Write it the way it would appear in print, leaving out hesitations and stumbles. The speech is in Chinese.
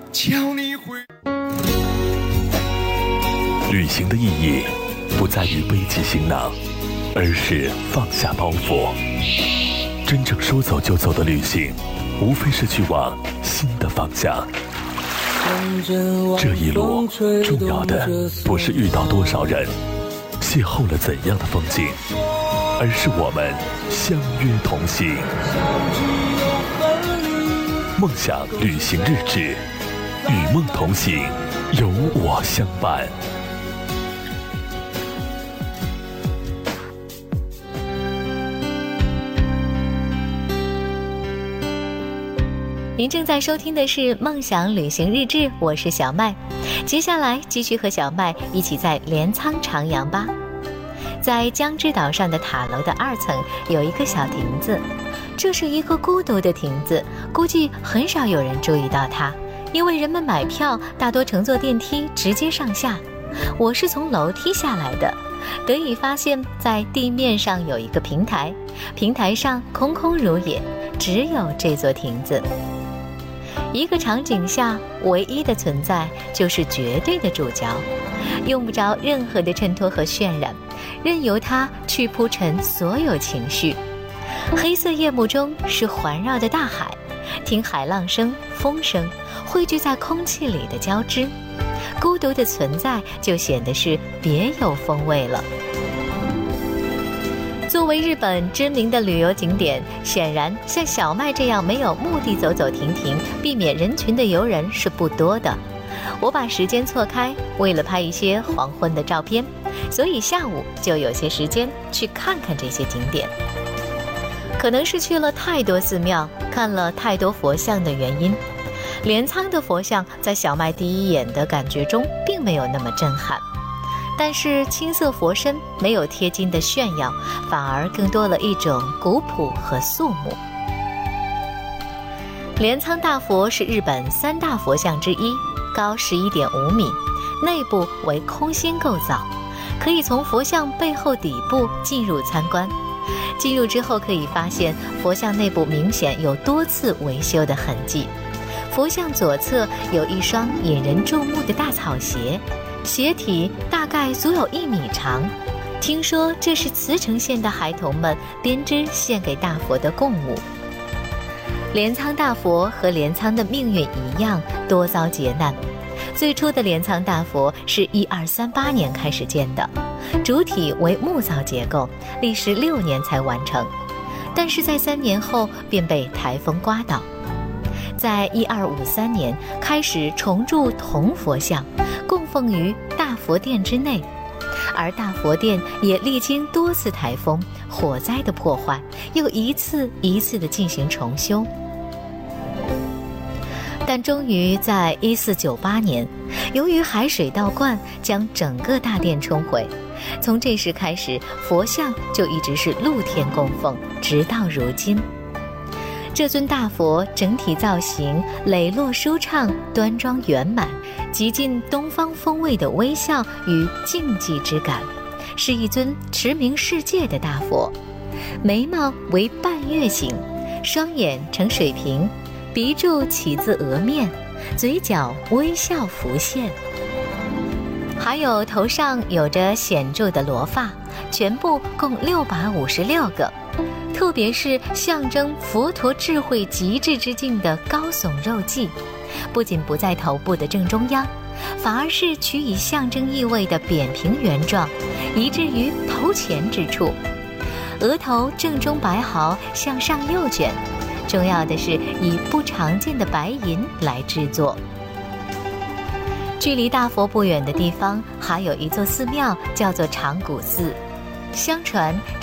叫你回。 旅行的意义不在于背起行囊，而是放下包袱。真正说走就走的旅行，无非是去往新的方向。这一路重要的不是遇到多少人，邂逅了怎样的风景，而是我们相约同行。梦想旅行日志，与梦同行，有我相伴。 您正在收听的是梦想旅行日志，我是小麦。接下来继续和小麦一起在镰仓徜徉吧。在江之岛上的塔楼的2层有一个小亭子，这是一个孤独的亭子，估计很少有人注意到它，因为人们买票大多乘坐电梯直接上下。我是从楼梯下来的，得以发现在地面上有一个平台，平台上空空如也，只有这座亭子。一个场景下唯一的存在就是绝对的主角，用不着任何的衬托和渲染，任由它去铺陈所有情绪。黑色夜幕中是环绕的大海，听海浪声、风声汇聚在空气里的交织，孤独的存在就显得是别有风味了。作为日本知名的旅游景点，显然像小麦这样没有目的走走停停、避免人群的游人是不多的。我把时间错开，为了拍一些黄昏的照片，所以下午就有些时间去看看这些景点。可能是去了太多寺庙，看了太多佛像的原因，镰仓的佛像在小麦第一眼的感觉中并没有那么震撼。但是青色佛身没有贴金的炫耀，反而更多了一种古朴和肃穆。镰仓大佛是日本3大佛像之一，高11.5米，内部为空心构造，可以从佛像背后底部进入参观。进入之后可以发现佛像内部明显有多次维修的痕迹。佛像左侧有一双引人注目的大草鞋，鞋体大概足有1米长，听说这是茨城县的孩童们编织献给大佛的贡物。镰仓大佛和镰仓的命运一样，多遭劫难。最初的镰仓大佛是1238年开始建的，主体为木造结构，历时6年才完成，但是在3年后便被台风刮倒。在1253年开始重铸铜佛像，供奉于大佛殿之内，而大佛殿也历经多次台风、火灾的破坏，又一次一次地进行重修。但终于在1498年，由于海水倒灌将整个大殿冲毁，从这时开始，佛像就一直是露天供奉，直到如今。这尊大佛整体造型磊落舒畅，端庄圆满，极尽东方风味的微笑与静寂之感，是一尊驰名世界的大佛。眉毛为半月形，双眼呈水平，鼻柱起自额面，嘴角微笑浮现，还有头上有着显著的罗发，全部共656个。特别是象征佛陀智慧极致之境的高耸肉髻，不仅不在头部的正中央，反而是取以象征意味的扁平圆状，移至于头前之处。额头正中白毫向上右卷，重要的是以不常见的白银来制作。距离大佛不远的地方还有一座寺庙，叫做长谷寺。相传